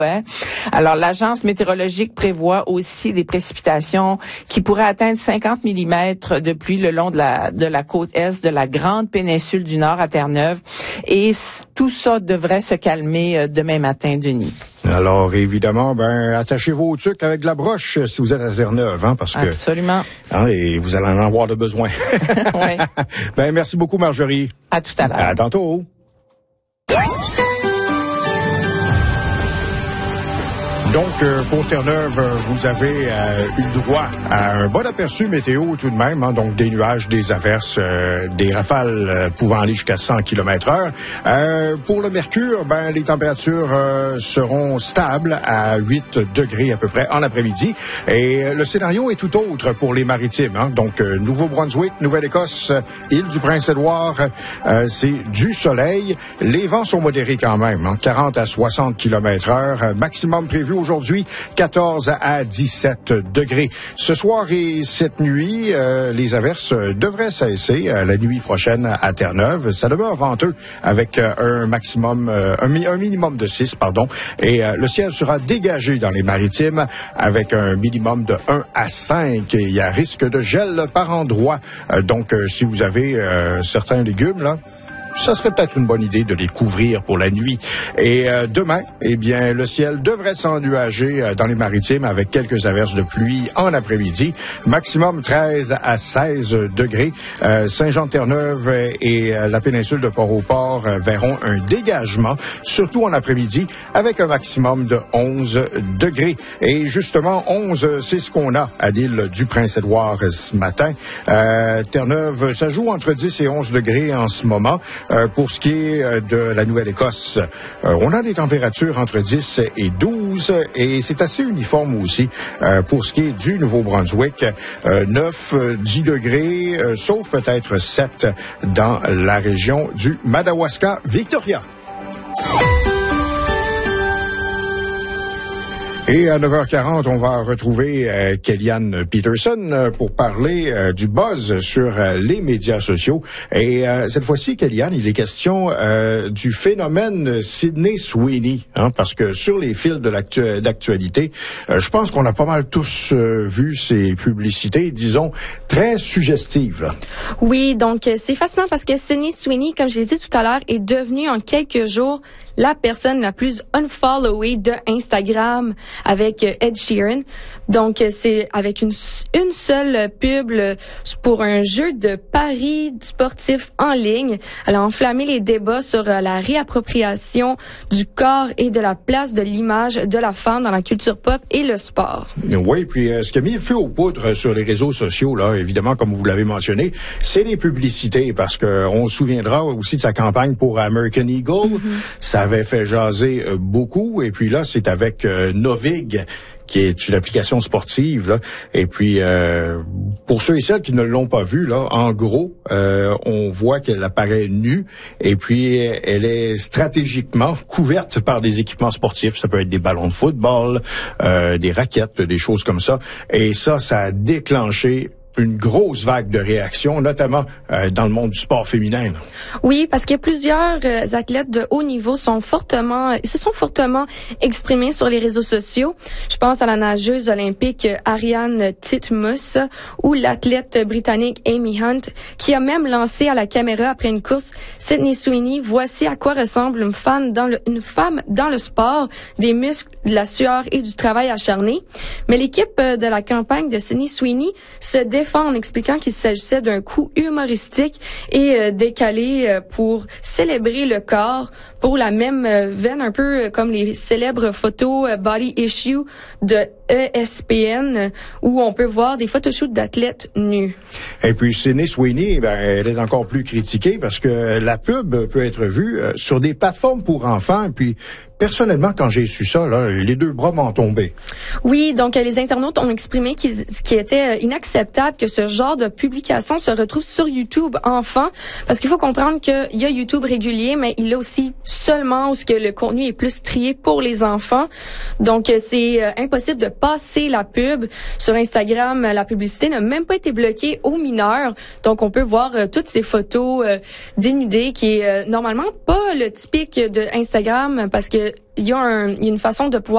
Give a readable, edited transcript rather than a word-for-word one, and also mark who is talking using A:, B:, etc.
A: Ouais. Alors, l'Agence météorologique prévoit aussi des précipitations qui pourraient atteindre 50 mm de pluie le long de la côte est de la grande péninsule du Nord à Terre-Neuve. Et tout ça devrait se calmer demain matin, Denis.
B: Alors, évidemment, attachez vos trucs avec de la broche si vous êtes à Terre-Neuve, parce que...
A: Absolument.
B: Et vous allez en avoir de besoin.
A: Oui.
B: Merci beaucoup, Marjorie.
A: À tout à l'heure.
B: À tantôt. Donc, pour Terre-Neuve, vous avez eu droit à un bon aperçu météo tout de même, donc des nuages, des averses, des rafales pouvant aller jusqu'à 100 km/h. Pour le mercure, les températures seront stables à 8 degrés à peu près en après-midi. Et le scénario est tout autre pour les maritimes. Donc, Nouveau-Brunswick, Nouvelle-Écosse, Île-du-Prince-Édouard, c'est du soleil. Les vents sont modérés quand même, 40 à 60 km/h. Maximum prévu aujourd'hui, 14 à 17 degrés. Ce soir et cette nuit, les averses devraient cesser la nuit prochaine à Terre-Neuve. Ça demeure venteux avec un minimum de 6, et le ciel sera dégagé dans les maritimes avec un minimum de 1 à 5. Il y a risque de gel par endroit. Donc, si vous avez certains légumes, là, ça serait peut-être une bonne idée de les couvrir pour la nuit. Et demain, le ciel devrait s'ennuager dans les maritimes avec quelques averses de pluie en après-midi. Maximum 13 à 16 degrés. Saint-Jean-de-Terre-Neuve et la péninsule de Port-au-Port verront un dégagement, surtout en après-midi, avec un maximum de 11 degrés. Et justement, 11, c'est ce qu'on a à l'île du Prince-Édouard ce matin. Terre-Neuve, ça joue entre 10 et 11 degrés en ce moment. Pour ce qui est de la Nouvelle-Écosse, on a des températures entre 10 et 12 et c'est assez uniforme aussi pour ce qui est du Nouveau-Brunswick. 9, 10 degrés, sauf peut-être 7 dans la région du Madawaska-Victoria. Et à 9h40, on va retrouver Kellyanne Peterson pour parler du buzz sur les médias sociaux. Et cette fois-ci, Kellyanne, il est question du phénomène Sydney Sweeney, parce que sur les fils d'actualité, je pense qu'on a pas mal tous vu ces publicités, disons, très suggestives. Là.
C: Oui, donc c'est fascinant parce que Sydney Sweeney, comme je l'ai dit tout à l'heure, est devenue en quelques jours la personne la plus unfollowée de Instagram avec Ed Sheeran. Donc, c'est avec une seule pub pour un jeu de paris sportif en ligne. Elle a enflammé les débats sur la réappropriation du corps et de la place de l'image de la femme dans la culture pop et le sport.
B: Oui, puis ce qui a mis le feu aux poudres sur les réseaux sociaux, là, évidemment, comme vous l'avez mentionné, c'est les publicités, parce que on se souviendra aussi de sa campagne pour American Eagle. Ça avait fait jaser beaucoup, et puis là, c'est avec Novig, qui est une application sportive, là. Et puis, pour ceux et celles qui ne l'ont pas vu, là, en gros, on voit qu'elle apparaît nue, et puis elle est stratégiquement couverte par des équipements sportifs. Ça peut être des ballons de football, des raquettes, des choses comme ça. Et ça a déclenché une grosse vague de réactions, notamment dans le monde du sport féminin.
C: Oui, parce que plusieurs athlètes de haut niveau se sont fortement exprimés sur les réseaux sociaux. Je pense à la nageuse olympique Ariane Titmus ou l'athlète britannique Amy Hunt, qui a même lancé à la caméra après une course Sydney Sweeney. Voici à quoi ressemble une femme dans le sport, des muscles, de la sueur et du travail acharné. Mais l'équipe de la campagne de Sydney Sweeney se défend en expliquant qu'il s'agissait d'un coup humoristique et décalé pour célébrer le corps, pour la même veine, un peu comme les célèbres photos Body Issue de ESPN, où on peut voir des photoshoots d'athlètes nus.
B: Et puis Sydney Sweeney, elle est encore plus critiquée parce que la pub peut être vue sur des plateformes pour enfants, et puis personnellement, quand j'ai su ça, là, les deux bras m'ont tombé.
C: Oui, donc les internautes ont exprimé qu'il était inacceptable que ce genre de publication se retrouve sur YouTube enfant, parce qu'il faut comprendre qu'il y a YouTube régulier, mais il y a aussi seulement où ce que le contenu est plus trié pour les enfants. Donc c'est impossible de passer la pub sur Instagram. La publicité n'a même pas été bloquée aux mineurs. Donc on peut voir toutes ces photos dénudées, qui est normalement pas le typique de Instagram, parce que il y a une façon de pouvoir